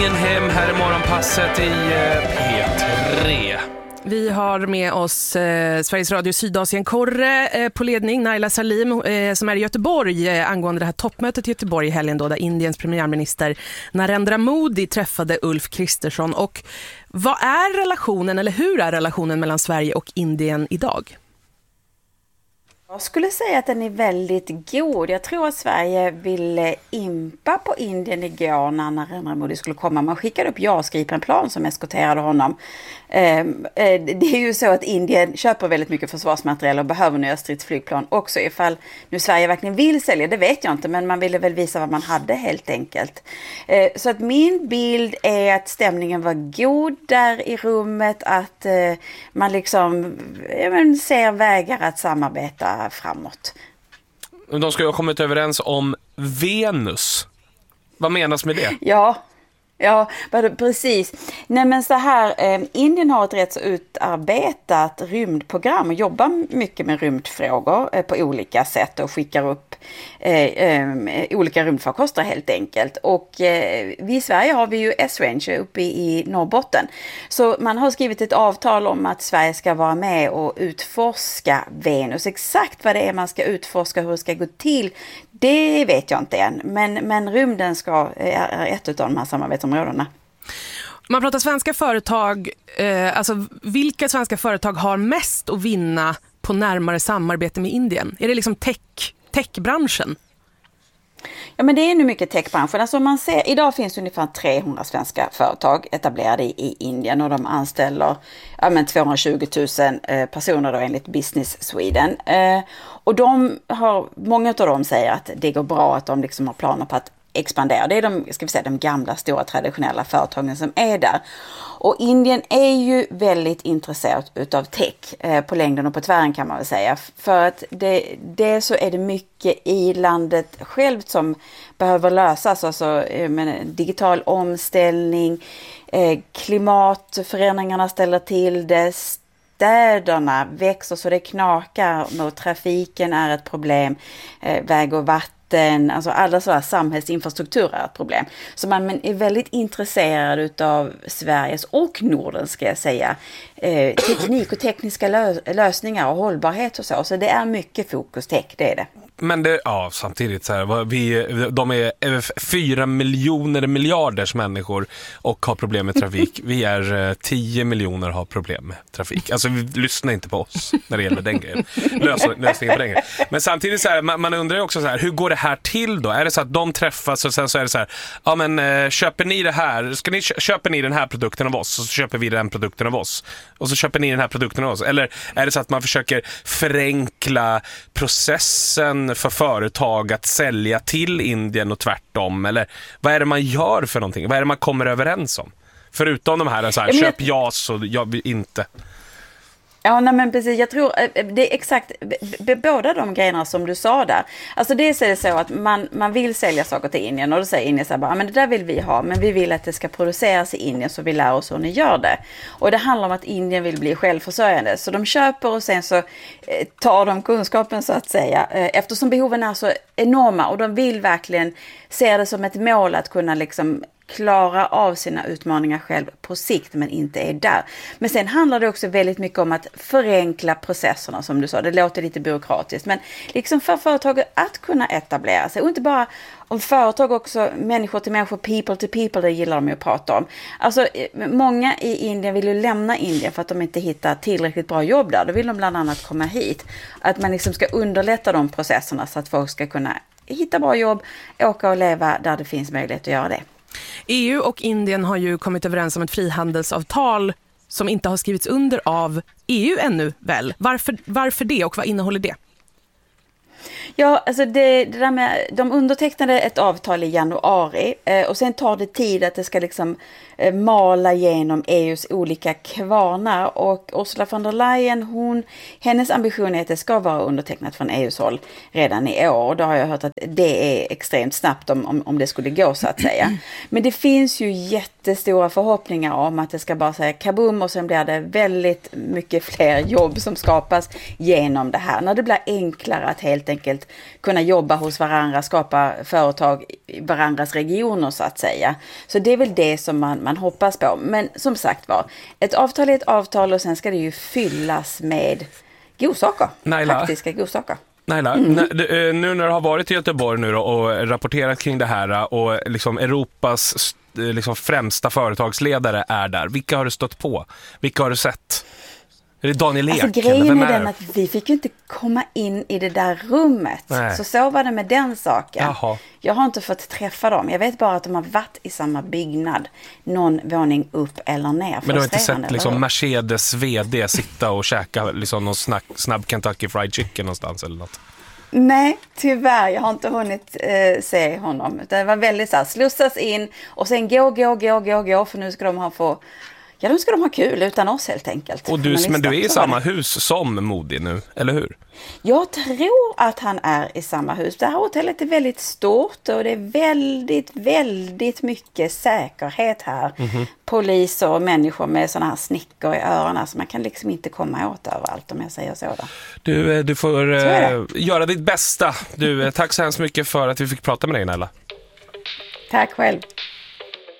Äntligen hem här i morgonpasset i P3. Vi har med oss Sveriges Radio Sydasien-korre på ledning, Naila Salim, som är i Göteborg angående det här toppmötet i Göteborg i helgen då, där Indiens premiärminister Narendra Modi träffade Ulf Kristersson. Och vad är relationen, eller hur är relationen mellan Sverige och Indien idag? Jag skulle säga att den är väldigt god. Jag tror att Sverige ville impa på Indien igår när Narendra Modi skulle komma. Man skickade upp JAS Gripen-plan som eskorterade honom. Det är ju så att Indien köper väldigt mycket försvarsmaterial och behöver nya stridsflygplan också. Ifall nu Sverige verkligen vill sälja, det vet jag inte, men man ville väl visa vad man hade helt enkelt. Så att min bild är att stämningen var god där i rummet, att man liksom ser vägar att samarbeta framåt. De ska ju ha kommit överens om Venus. Vad menas med det? Ja, precis. Nej, men så här, Indien har ett rätt så utarbetat rymdprogram och jobbar mycket med rymdfrågor på olika sätt och skickar upp olika rymdfarkoster helt enkelt. Och vi i Sverige har vi ju S-Range uppe i Norrbotten. Så man har skrivit ett avtal om att Sverige ska vara med och utforska Venus. Exakt vad det är man ska utforska, hur det ska gå till, det vet jag inte än. Men rymden är ett av de här samarbetsområdena. Man pratar svenska företag, alltså vilka svenska företag har mest att vinna på närmare samarbete med Indien? Är det liksom techbranschen? Ja, men det är nu mycket techbranschen. Alltså man ser, idag finns det ungefär 300 svenska företag etablerade i Indien och de anställer 220 000 personer då, enligt Business Sweden. Och många av dem säger att det går bra, att de liksom har planer på att expandera. Det är de gamla stora traditionella företagen som är där. Och Indien är ju väldigt intresserad utav tech på längden och på tvären, kan man väl säga. För att det så är det mycket i landet självt som behöver lösas. Alltså digital omställning, klimatförändringarna ställer till det, städerna växer så det knakar och trafiken är ett problem, väg och vatten, alltså alla sådana samhällsinfrastruktur är ett problem. Så man är väldigt intresserad av Sveriges och Norden, ska jag säga, teknik och tekniska lösningar och hållbarhet och så. Så det är mycket fokus tech, det är det. Men samtidigt så här, de är 4 miljoner miljarders människor och har problem med trafik. Vi är 10 miljoner har problem med trafik. Alltså vi lyssnar inte på oss när det gäller den grejen. Lösningen på den grejen. Men samtidigt så här, man undrar ju också så här, hur går det här till då? Är det så att de träffas och sen så är det så här, köper ni det här? Köper ni den här produkten av oss? Och så köper vi den produkten av oss. Och så köper ni den här produkten av oss. Eller är det så att man försöker förenkla processen för företag att sälja till Indien och tvärtom? Eller vad är det man gör för någonting? Vad är det man kommer överens om? Förutom de här, så här köp JAS och jag vill inte. Ja, nej, men precis. Jag tror det är exakt båda de grejerna som du sa där. Alltså dels är det så att man vill sälja saker till Indien och då säger Indien så här bara, men det där vill vi ha, men vi vill att det ska produceras i Indien så vi lär oss hur ni gör det. Och det handlar om att Indien vill bli självförsörjande. Så de köper och sen så tar de kunskapen, så att säga, eftersom behoven är så enorma och de vill verkligen se det som ett mål att kunna liksom klara av sina utmaningar själv på sikt, men inte är där. Men sen handlar det också väldigt mycket om att förenkla processerna, som du sa. Det låter lite byråkratiskt, men liksom för företag att kunna etablera sig. Och inte bara om företag, också människor till människor, people to people, det gillar de ju att prata om. Alltså många i Indien vill ju lämna Indien för att de inte hittar tillräckligt bra jobb där. Då vill de bland annat komma hit. Att man liksom ska underlätta de processerna så att folk ska kunna hitta bra jobb, åka och leva där det finns möjlighet att göra det. EU och Indien har ju kommit överens om ett frihandelsavtal som inte har skrivits under av EU ännu väl. Varför det och vad innehåller det? Ja, alltså det där med, de undertecknade ett avtal i januari och sen tar det tid att det ska liksom mala genom EUs olika kvarnar, och Ursula von der Leyen, hennes ambition är att det ska vara undertecknat från EUs håll redan i år, och då har jag hört att det är extremt snabbt om det skulle gå, så att säga. Men det finns ju jättestora förhoppningar om att det ska bara säga kaboom och sen blir det väldigt mycket fler jobb som skapas genom det här, när det blir enklare att helt enkelt samtidigt kunna jobba hos varandra, skapa företag i varandras regioner så att säga. Så det är väl det som man hoppas på. Men som sagt var, ett avtal är ett avtal och sen ska det ju fyllas med godsaker, praktiska godsaker. Naila, nu när du har varit i Göteborg nu då och rapporterat kring det här och liksom Europas liksom främsta företagsledare är där. Vilka har du stött på? Vilka har du sett? Är det Daniel Ek? Alltså grejen är den att vi fick ju inte komma in i det där rummet. Nej. Så var det med den saken. Jaha. Jag har inte fått träffa dem. Jag vet bara att de har varit i samma byggnad. Någon våning upp eller ner. Men du har inte sett liksom Mercedes vd sitta och käka liksom någon snabb Kentucky Fried Chicken någonstans eller något? Nej, tyvärr. Jag har inte hunnit se honom. Det var väldigt så här, slussas in och sen gå. För nu ska de ha kul utan oss helt enkelt. Och men du är i samma hus som Modi nu, eller hur? Jag tror att han är i samma hus. Det här hotellet är väldigt stort och det är väldigt, väldigt mycket säkerhet här. Poliser och människor med såna här snickor i öronen så man kan liksom inte komma åt överallt om jag säger så. Du får göra ditt bästa. Tack så hemskt mycket för att vi fick prata med dig, Naila. Tack själv.